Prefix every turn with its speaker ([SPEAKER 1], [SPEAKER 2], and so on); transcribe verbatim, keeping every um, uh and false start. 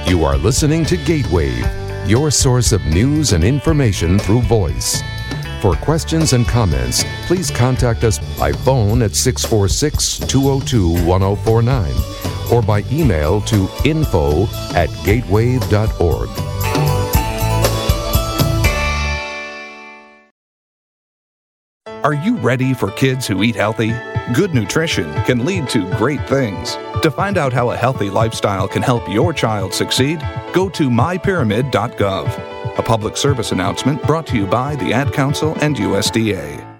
[SPEAKER 1] You are listening to Gatewave, your source of news and information through voice. For questions and comments, please contact us by phone at six four six, two oh two, one oh four nine or by email to info at gatewave dot org.
[SPEAKER 2] Are you ready for kids who eat healthy? Good nutrition can lead to great things. To find out how a healthy lifestyle can help your child succeed, go to my pyramid dot gov. A public service announcement brought to you by the Ad Council and U S D A.